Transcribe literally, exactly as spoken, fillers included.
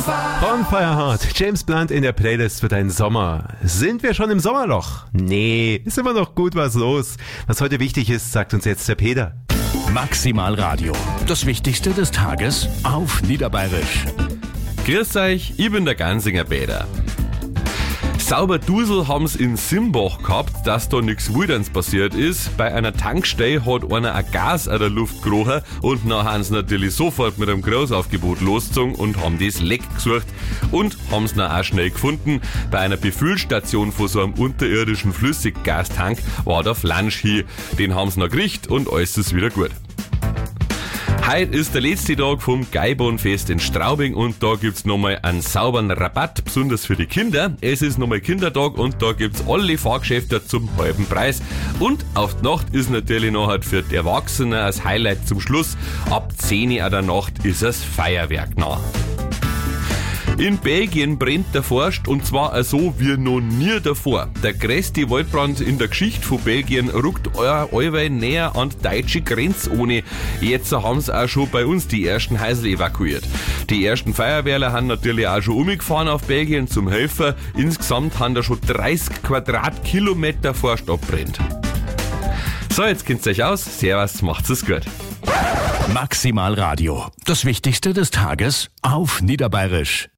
On Fire Heart, James Blunt in der Playlist für deinen Sommer. Sind wir schon im Sommerloch? Nee, ist immer noch gut was los. Was heute wichtig ist, sagt uns jetzt der Peter. Maximal Radio. Das Wichtigste des Tages auf Niederbayerisch. Grüß euch, ich bin der Gansinger Peter. Sauber Dusel haben's in Simbach gehabt, dass da nichts Wilderns passiert ist. Bei einer Tankstelle hat einer ein Gas an der Luft gerochen und dann haben sie natürlich sofort mit einem Großaufgebot losgezogen und haben das Leck gesucht und haben's dann auch schnell gefunden. Bei einer Befüllstation von so einem unterirdischen Flüssiggastank war der Flansch hier. Den haben's noch gekriegt und alles ist wieder gut. Heute ist der letzte Tag vom Geibohnfest in Straubing und da gibt's nochmal einen sauberen Rabatt, besonders für die Kinder. Es ist nochmal Kindertag und da gibt's alle Fahrgeschäfte zum halben Preis. Und auf die Nacht ist natürlich noch halt für die Erwachsenen als Highlight zum Schluss. Ab zehn Uhr der Nacht ist das Feuerwerk nach. In Belgien brennt der Forst und zwar so wie noch nie davor. Der größte Waldbrand in der Geschichte von Belgien rückt allweil näher an die deutsche Grenze ohne. Jetzt haben sie auch schon bei uns die ersten Häuser evakuiert. Die ersten Feuerwehrler haben natürlich auch schon umgefahren auf Belgien zum Helfen. Insgesamt haben da schon dreißig Quadratkilometer Forst abbrennt. So, jetzt kennt's euch aus. Servus, macht's es gut. Maximal Radio. Das Wichtigste des Tages auf Niederbayerisch.